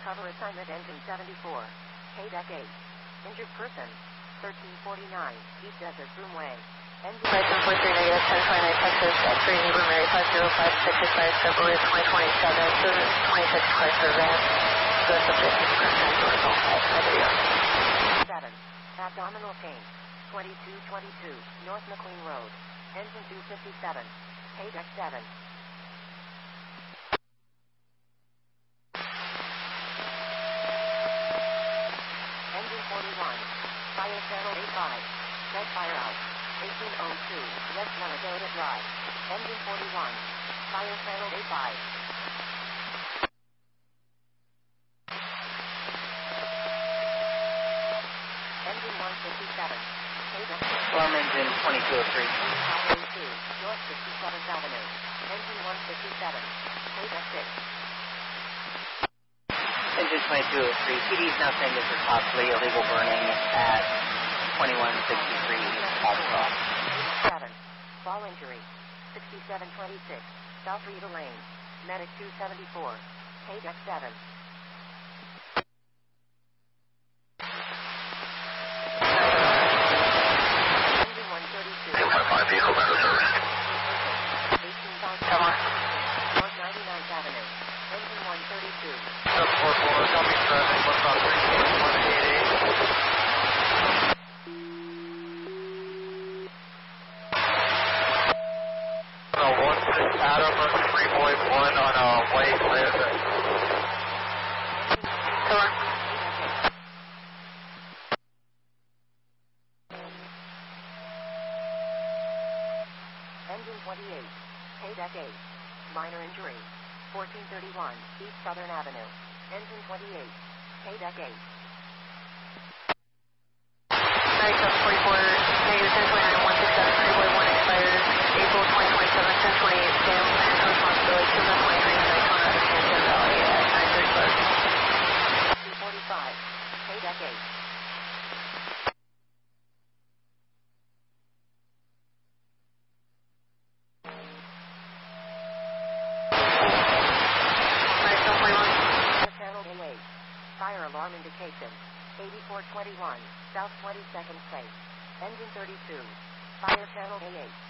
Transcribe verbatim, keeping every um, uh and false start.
cover assignment engine seventy-four. K-Deck eight. Injured person. thirteen forty-nine. East Desert Broomway. Engine... License four three negative ten twenty-nine Texas X-ray Neighbor Mary five zero five six six five February twenty twenty-seven. Service twenty-six Chrysler van. The subject is present dorsal at video. seven. Abdominal pain. twenty-two twenty-two. North McLean Road. Engine two fifty-seven. K-Deck seven. Engine forty-one. Fire channel A five. Red fire out. eighteen oh two. West Minnesota Drive. Engine forty-one. Fire channel A five. Engine one fifty-seven. K-Deck. Alarm engine twenty-two oh three. Highway two. North fifty-seventh Avenue. Engine one fifty-seven. K-Deck six. Engine twenty-two oh three. P D is now saying this is possibly illegal burning at twenty-one sixty-three Alpha. seven. Fall injury. sixty-seven twenty-six. South Rita Lane. Medic two seventy-four. K-Deck seven. Engine one thirty-two. eight one five vehicle better service. eighteen thousand. Come on. North ninety-ninth Avenue. Engine one thirty-two. seven four four, copy traffic, one about three four one eight eight. Uh, one six Adam, three point one on a white Lizard. Come on. Engine twenty-eight. K-Deck eight. Minor injury. fourteen thirty-one East Southern Avenue. Engine twenty-eight. K-Deck eight. American forty-four negative ten twenty-nine one six seven three one expires April twenty twenty-seven ten twenty-eight. Sam and responsibility to the twenty-three Daytona of Hampton Valley at nine thirty-five. two forty-five. K-Deck eight. Channel A eight. Fire alarm indication. eighty-four twenty-one. South twenty-second Place. Engine thirty-two. Fire channel A eight.